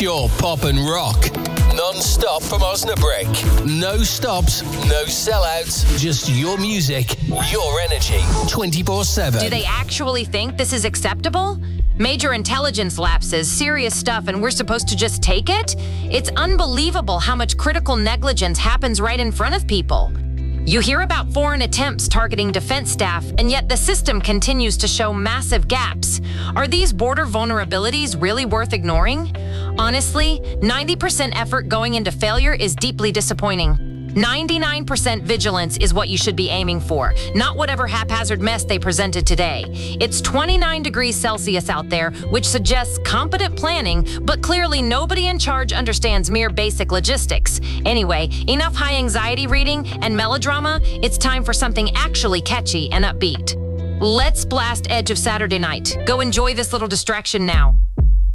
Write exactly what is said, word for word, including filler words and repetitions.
Pure pop and rock. Non-stop from Osnabrück. No stops, no sellouts. Just your music, your energy. twenty-four seven. Do they actually think this is acceptable? Major intelligence lapses, serious stuff, and we're supposed to just take it? It's unbelievable how much critical negligence happens right in front of people. You hear about foreign attempts targeting defense staff, and yet the system continues to show massive gaps. Are these border vulnerabilities really worth ignoring? Honestly, ninety percent effort going into failure is deeply disappointing. ninety-nine percent vigilance is what you should be aiming for, not whatever haphazard mess they presented today. It's twenty-nine degrees Celsius out there, which suggests competent planning, but clearly nobody in charge understands mere basic logistics. Anyway, enough high anxiety reading and melodrama. It's time for something actually catchy and upbeat. Let's blast Edge of Saturday Night. Go enjoy this little distraction now.